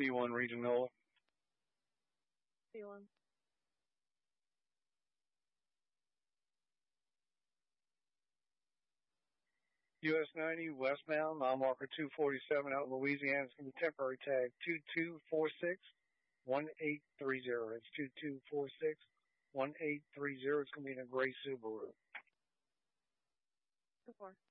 B1 Regional. B1. US 90 westbound, mile marker 247 out of Louisiana. It's going to be temporary tag 2246-1830. It's 2246-1830. It's going to be in a gray Subaru. 2-4.